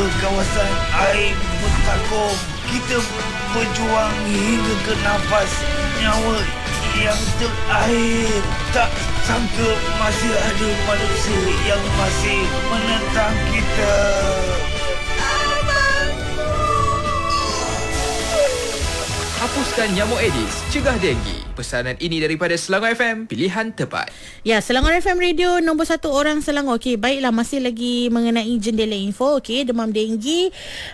kawasan air bertakung. Kita berjuang hingga ke nafas nyawa yang terakhir. Tak sangka masih ada manusia yang masih menentang kita. Hapuskan nyamuk Aedes, cegah denggi. Pesanan ini daripada Selangor FM, pilihan tepat. Ya, Selangor FM Radio nombor 1 orang Selangor. Okey, baiklah, masih lagi mengenai jendela info. Okey, demam denggi.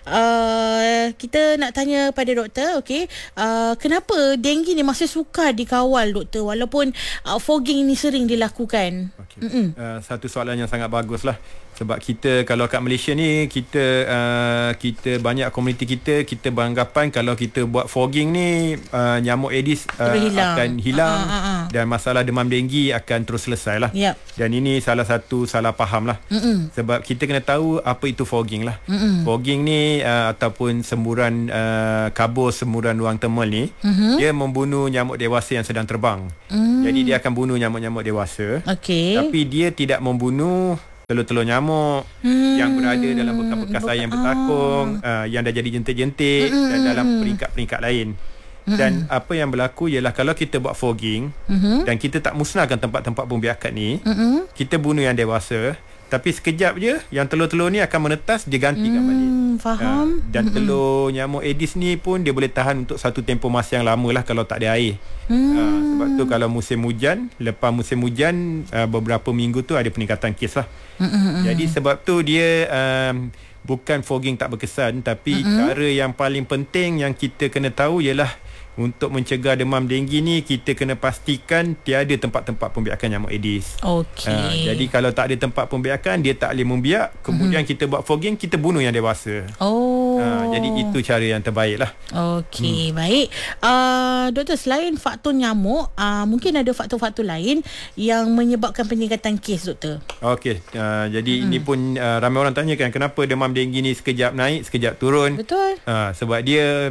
Kita nak tanya pada doktor, okey, kenapa denggi ni masih sukar dikawal, doktor, walaupun fogging ni sering dilakukan? Okay. Satu soalan yang sangat bagus lah. Sebab kita kalau kat Malaysia ni kita banyak komuniti kita beranggapan kalau kita buat fogging ni nyamuk Aedes akan hilang dan masalah demam denggi akan terus selesai lah. Yep. Dan ini salah satu salah faham lah. Sebab kita kena tahu apa itu fogging lah. Fogging ni ataupun semburan kabur, semburan ruang thermal ni, dia membunuh nyamuk dewasa yang sedang terbang. Jadi dia akan bunuh nyamuk-nyamuk dewasa. Tapi dia tidak membunuh telur-telur nyamuk yang berada dalam bekas-bekas air yang bertakung, yang dah jadi jentik-jentik dan dalam peringkat-peringkat lain. Dan apa yang berlaku ialah kalau kita buat fogging dan kita tak musnahkan tempat-tempat pembiakan ni, kita bunuh yang dewasa, tapi sekejap je yang telur-telur ni akan menetas, dia gantikan balik. Faham. Dan telur nyamuk Aedes ni pun dia boleh tahan untuk satu tempoh masa yang lama lah kalau tak ada air. Sebab tu kalau musim hujan, lepas musim hujan beberapa minggu tu ada peningkatan kes lah. Jadi sebab tu dia bukan fogging tak berkesan, tapi cara yang paling penting yang kita kena tahu ialah untuk mencegah demam denggi ni, kita kena pastikan tiada tempat-tempat pembiakan nyamuk Aedes. Jadi kalau tak ada tempat pembiakan, dia tak boleh membiak. Kemudian kita buat fogging, kita bunuh yang dewasa. Jadi itu cara yang terbaik lah. Baik. Doktor, selain faktor nyamuk, mungkin ada faktor-faktor lain yang menyebabkan peningkatan kes, doktor. Jadi ini pun ramai orang tanyakan kenapa demam denggi ni sekejap naik, sekejap turun. Betul. Sebab dia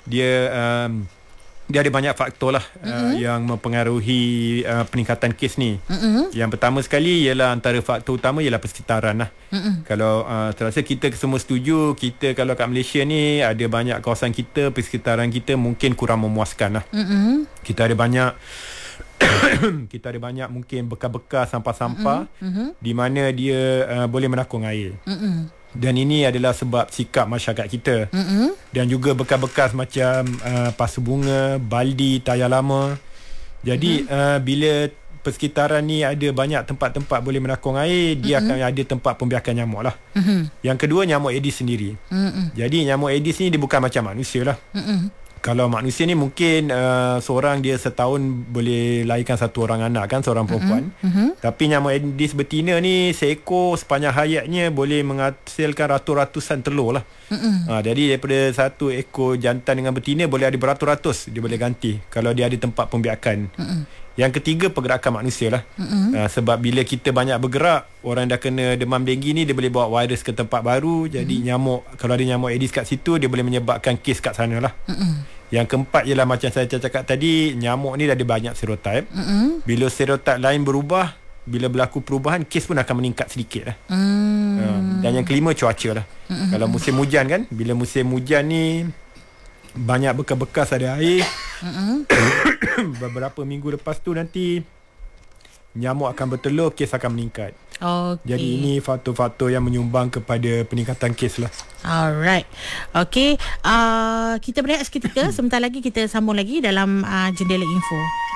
ada banyak faktor lah yang mempengaruhi peningkatan kes ni. Yang pertama sekali ialah antara faktor utama ialah persekitaran lah. Kalau terasa kita semua setuju, kita kalau kat Malaysia ni ada banyak kawasan kita, persekitaran kita mungkin kurang memuaskan lah. Kita ada banyak mungkin bekas-bekas sampah-sampah di mana dia boleh menakung air. Dan ini adalah sebab sikap masyarakat kita. Dan juga bekas-bekas macam pasu bunga, baldi, tayar lama. Jadi bila persekitaran ni ada banyak tempat-tempat boleh menakung air, dia akan ada tempat pembiakan nyamuk lah. Yang kedua, nyamuk Aedes sendiri. Jadi nyamuk Aedes ni dia bukan macam manusia lah. Kalau manusia ni mungkin seorang dia setahun boleh lahirkan satu orang anak kan, seorang perempuan. Tapi nyamuk Aedes betina ni seekor sepanjang hayatnya boleh menghasilkan ratus-ratusan telur lah. Jadi daripada satu ekor jantan dengan betina boleh ada beratus-ratus dia boleh ganti kalau dia ada tempat pembiakan. Yang ketiga, pergerakan manusia lah. Sebab bila kita banyak bergerak, orang dah kena demam denggi ni, dia boleh bawa virus ke tempat baru. Jadi nyamuk, kalau ada nyamuk Aedes kat situ, dia boleh menyebabkan kes kat sana lah. Yang keempat ialah macam saya cakap tadi, nyamuk ni dah ada banyak serotype. Bila serotype lain berubah, bila berlaku perubahan, kes pun akan meningkat sedikit lah. Dan yang kelima, cuaca lah. Kalau musim hujan kan, bila musim hujan ni banyak bekas-bekas ada air, beberapa minggu lepas tu nanti nyamuk akan bertelur, kes akan meningkat. Jadi ini faktor-faktor yang menyumbang kepada peningkatan kes lah. Alright. Kita berehat seketika. Sebentar lagi kita sambung lagi dalam Jendela Info.